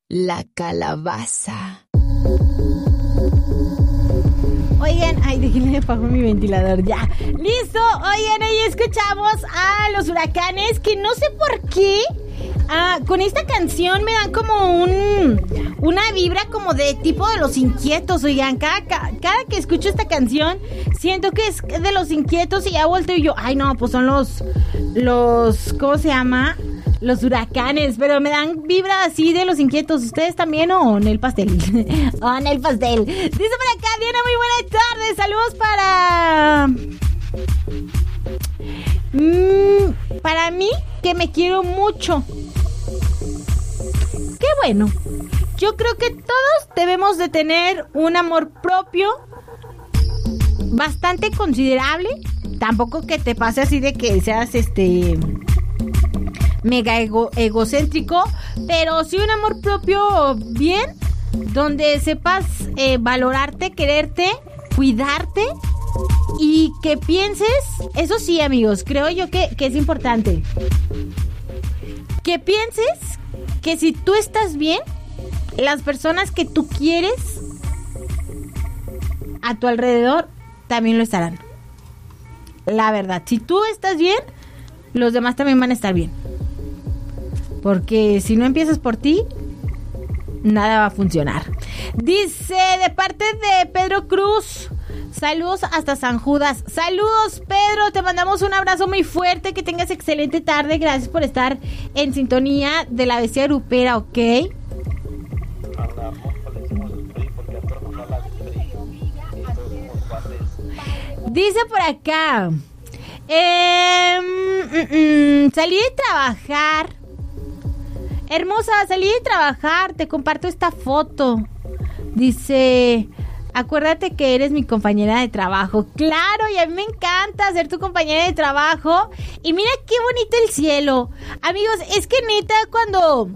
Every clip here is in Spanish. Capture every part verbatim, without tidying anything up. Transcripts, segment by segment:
la calabaza. Oigan, ay, déjenme apagar mi ventilador, ya. ¡Listo! Oigan, ahí escuchamos a Los Huracanes, que no sé por qué, ah, con esta canción me dan como un... una vibra como de tipo de Los Inquietos, oigan. Cada, cada, cada que escucho esta canción, siento que es de Los Inquietos y ya volteo y yo, ay, no, pues son los... los... ¿cómo se llama? Los Huracanes, pero me dan vibra así de Los Inquietos. ¿Ustedes también o en el pastel? O en el pastel. Dice por acá, Diana, muy buenas tardes. Saludos para... Mm, para mí, que me quiero mucho. Qué bueno. Yo creo que todos debemos de tener un amor propio bastante considerable. Tampoco que te pase así de que seas este... mega ego, egocéntrico, pero sí un amor propio bien, donde sepas eh, valorarte, quererte, cuidarte y que pienses, eso sí, amigos, creo yo que, que es importante, que pienses que si tú estás bien, las personas que tú quieres a tu alrededor también lo estarán. La verdad, si tú estás bien, los demás también van a estar bien. Porque si no empiezas por ti, nada va a funcionar. Dice de parte de Pedro Cruz, saludos hasta San Judas. Saludos, Pedro, te mandamos un abrazo muy fuerte, que tengas excelente tarde. Gracias por estar en sintonía de la bestia grupera, ¿ok? Dice por acá, eh, mm, mm, salí de trabajar. Hermosa, salí de trabajar, te comparto esta foto. Dice, acuérdate que eres mi compañera de trabajo. Claro, y a mí me encanta ser tu compañera de trabajo. Y mira qué bonito el cielo. Amigos, es que neta, cuando...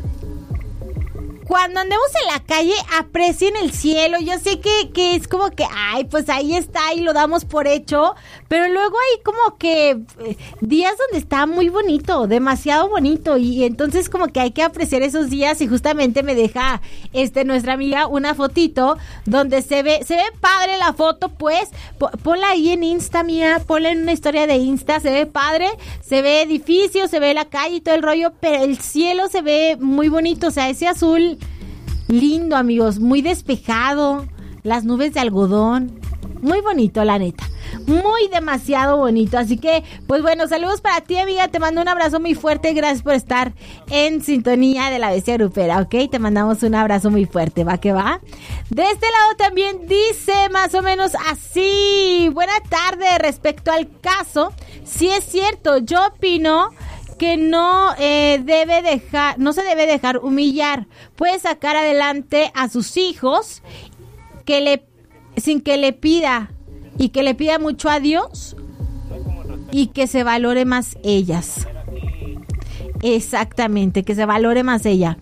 Cuando andemos en la calle, aprecien el cielo. Yo sé que, que es como que, ay, pues ahí está y lo damos por hecho. Pero luego hay como que eh, días donde está muy bonito, demasiado bonito. Y entonces como que hay que apreciar esos días. Y justamente me deja este nuestra amiga una fotito donde se ve, se ve padre la foto, pues. Ponla ahí en Insta, mía. Ponla en una historia de Insta. Se ve padre, se ve edificio, se ve la calle y todo el rollo. Pero el cielo se ve muy bonito. O sea, ese azul... lindo, amigos, muy despejado, las nubes de algodón, muy bonito, la neta, muy demasiado bonito. Así que, pues bueno, saludos para ti, amiga, te mando un abrazo muy fuerte, gracias por estar en sintonía de la bestia grupera, ¿ok? Te mandamos un abrazo muy fuerte, va que va. De este lado también dice más o menos así, buena tarde, respecto al caso, sí es cierto, yo opino que no eh, debe dejar, no se debe dejar humillar, puede sacar adelante a sus hijos que le, sin que le pida y que le pida mucho a Dios y que se valore más ellas. Exactamente, que se valore más ella.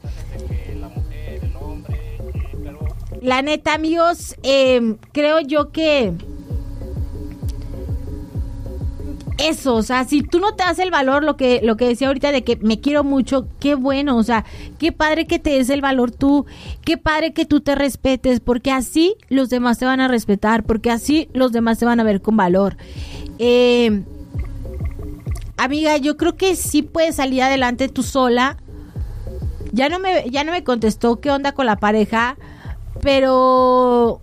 La neta, amigos, eh, creo yo que eso, o sea, si tú no te das el valor, lo que lo que decía ahorita de que me quiero mucho, qué bueno, o sea, qué padre que te des el valor tú, qué padre que tú te respetes, porque así los demás te van a respetar, porque así los demás te van a ver con valor. Eh, amiga, yo creo que sí puedes salir adelante tú sola. Ya no me, ya no me contestó qué onda con la pareja, pero...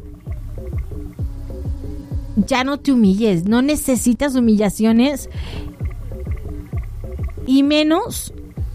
ya no te humilles, no necesitas humillaciones y menos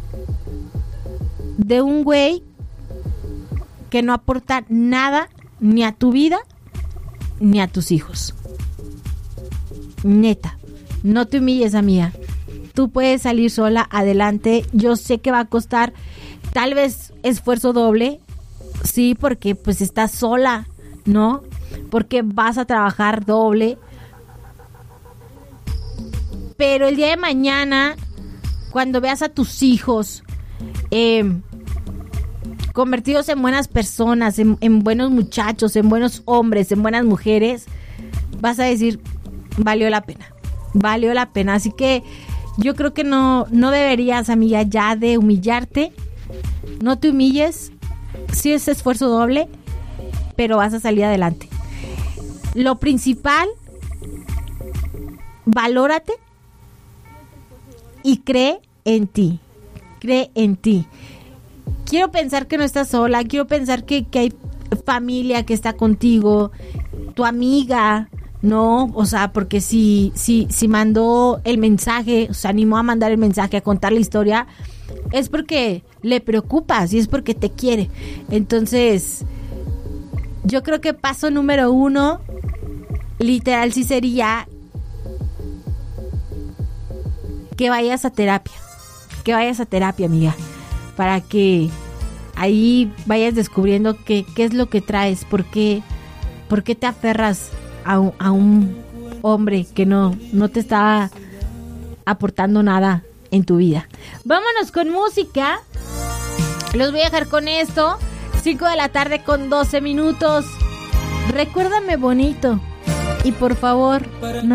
de un güey que no aporta nada ni a tu vida ni a tus hijos. Neta, no te humilles, amiga. Tú puedes salir sola adelante. Yo sé que va a costar tal vez esfuerzo doble, sí, porque pues estás sola, ¿no? Porque vas a trabajar doble. Pero el día de mañana, cuando veas a tus hijos eh, convertidos en buenas personas, en, en buenos muchachos, en buenos hombres, en buenas mujeres, vas a decir, valió la pena, valió la pena. Así que yo creo que no, no deberías, amiga, ya de humillarte. No te humilles. sí es esfuerzo doble, pero vas a salir adelante. Lo principal, valórate y cree en ti. Cree en ti. Quiero pensar que no estás sola, quiero pensar que, que hay familia que está contigo, tu amiga, ¿no? O sea, porque si, si, si mandó el mensaje, se animó a mandar el mensaje, a contar la historia, es porque le preocupas y es porque te quiere. Entonces, yo creo que paso número uno, literal sí sería que vayas a terapia, que vayas a terapia, amiga, para que ahí vayas descubriendo qué, qué es lo que traes, por qué, por qué te aferras a un, a un hombre que no, no te está aportando nada en tu vida. Vámonos con música. Los voy a dejar con esto. cinco de la tarde con doce minutos. Recuérdame bonito. Y por favor, no